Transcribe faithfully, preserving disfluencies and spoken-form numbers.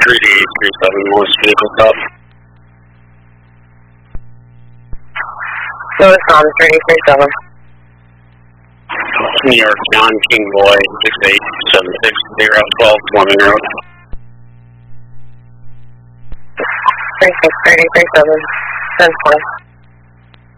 three D eight three seven, Morse vehicle stop. Lewis on three D three seven. New York, John King Boy, six eight seven six zero twelve Fleming Road. three six three D three seven, ten twenty.